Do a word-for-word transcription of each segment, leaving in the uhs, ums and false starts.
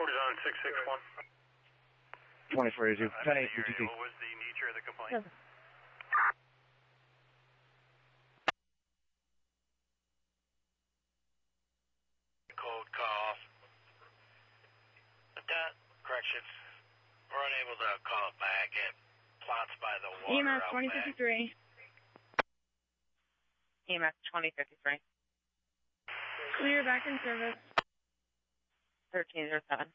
Code is on six six one. twenty-four eighty-two. ten eight, What was the nature of the complaint? Seven. Code call. But that, corrections, we're unable to call it back. It plots by the water. E M S out twenty back. fifty-three. E M S twenty fifty-three. Clear back in service. thirteen oh seven.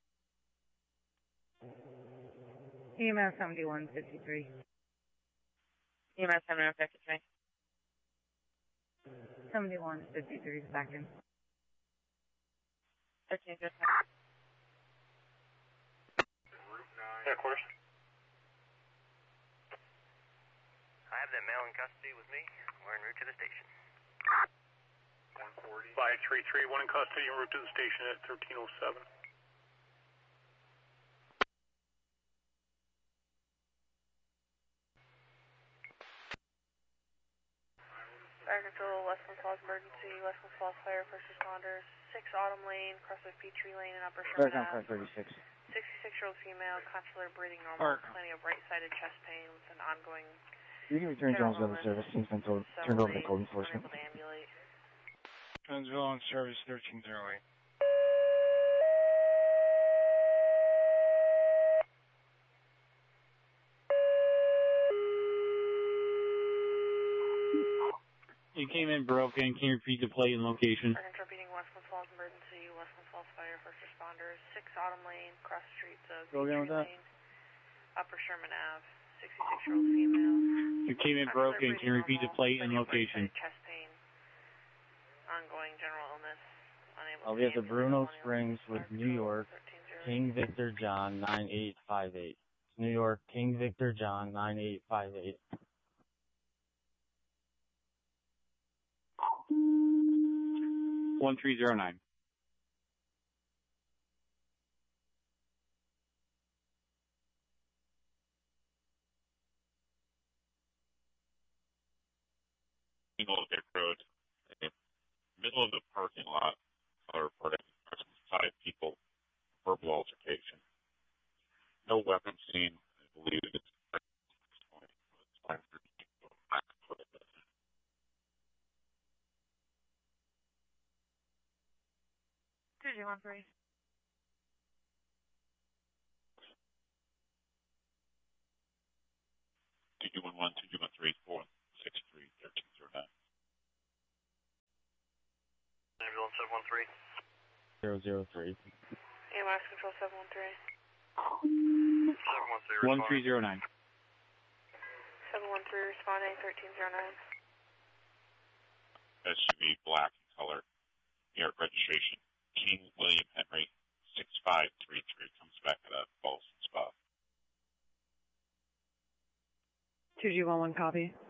E M S seventy-one fifty-three. E M S seventy-one fifty-three. seventy-one fifty-three seconds. thirteen oh seven. Yeah, of course. I have that male in custody with me. We're en route to the station. one forty. five three three, one in custody, en route to the station at thirteen oh seven. Fire Control, Westland Falls Emergency, Westland Falls Fire, first responders, six Autumn Lane, cross of Peachtree Lane and Upper Sherman Ave. thirty-six. sixty-six-year-old female, consular breathing normal, Park. complaining of right-sided chest pain with an ongoing You can return Jonesville to service. He's been told, turned over to code enforcement. unable to ambulate. Jonesville on service thirteen oh eight. You came in broken. Can you repeat the plate and location? Fire Control beating Westland Falls Emergency, Westland Falls Fire, first responders, six Autumn Lane, cross streets of Go again with Peachtree that. Lane, Upper Sherman Ave, sixty-six-year-old female. You came in broken. Can you repeat the plate and location? Chest pain, ongoing general illness, unable I'll to be at the ambulate, Bruno one Springs with New York, King Victor John nine eight five eight. New York, King Victor John nine eight five eight. one three zero nine. Single Dick Road, in the middle of the parking lot, are reporting five people, verbal altercation. No weapon seen. I believe it's time for you to go back for it. two zero one three. two two one one, two two one three, four six three, thirteen oh nine. Ambulance seven one three. zero zero three. E M S Control seven one three. seven one three. one three zero nine. seven one three responding, thirteen oh nine. S U V, black in color, New York registration, King William Henry, six five three three, comes back at a Bolson spot. two G one one copy.